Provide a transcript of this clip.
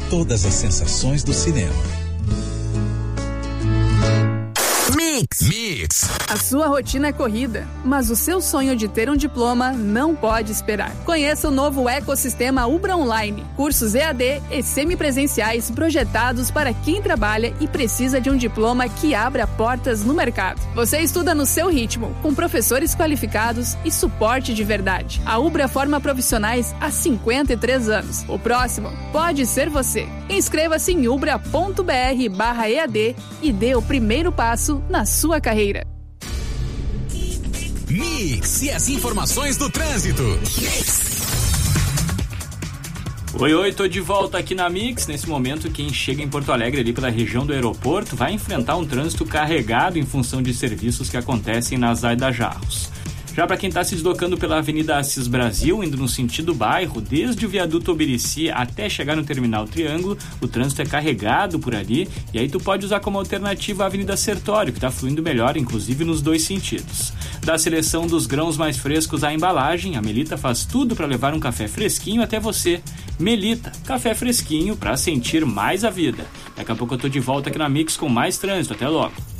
todas as sensações do cinema. Mix. A sua rotina é corrida, mas o seu sonho de ter um diploma não pode esperar. Conheça o novo ecossistema Ubra Online. Cursos EAD e semipresenciais projetados para quem trabalha e precisa de um diploma que abra portas no mercado. Você estuda no seu ritmo, com professores qualificados e suporte de verdade. A Ubra forma profissionais há 53 anos. O próximo pode ser você. Inscreva-se em ubra.br/EAD e dê o primeiro passo na sua carreira. Mix e as informações do trânsito. Oi, tô de volta aqui na Mix. Nesse momento, quem chega em Porto Alegre ali pela região do aeroporto vai enfrentar um trânsito carregado em função de serviços que acontecem na Zaida Jarros. Já para quem está se deslocando pela Avenida Assis Brasil, indo no sentido bairro, desde o viaduto Obirici até chegar no terminal Triângulo, o trânsito é carregado por ali, e aí tu pode usar como alternativa a Avenida Sertório, que está fluindo melhor, inclusive nos dois sentidos. Da seleção dos grãos mais frescos à embalagem, a Melita faz tudo para levar um café fresquinho até você. Melita, café fresquinho para sentir mais a vida. Daqui a pouco eu tô de volta aqui na Mix com mais trânsito. Até logo.